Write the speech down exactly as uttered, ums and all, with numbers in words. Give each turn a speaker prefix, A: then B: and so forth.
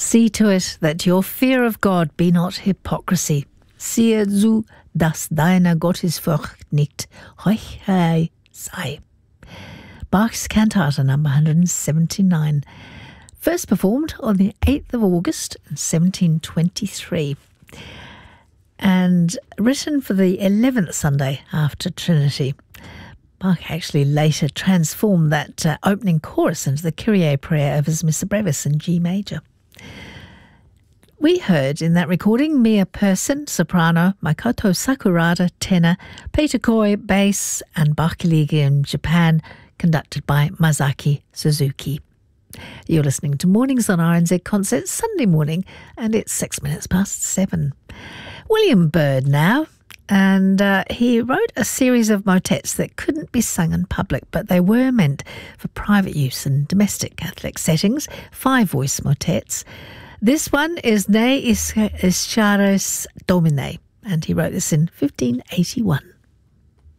A: See to it that your fear of God be not hypocrisy. Siehe zu, dass deine Gottesfurcht nicht Heuchelei sei. Bach's Cantata number one hundred seventy-nine, first performed on the eighth of August seventeen twenty-three, and written for the eleventh Sunday after Trinity. Bach actually later transformed that uh, opening chorus into the Kyrie prayer of his Missa Brevis in G major. We heard in that recording Mia Persson, soprano, Makoto Sakurada, tenor, Peter Coy, bass, and Bach-Liga in Japan, conducted by Masaki Suzuki. You're listening to Mornings on R N Z Concert, Sunday morning, and it's six minutes past seven. William Byrd now, and uh, he wrote a series of motets that couldn't be sung in public, but they were meant for private use in domestic Catholic settings, five-voice motets. This one is Ne Ischaris Domine, and he wrote this in fifteen eighty-one.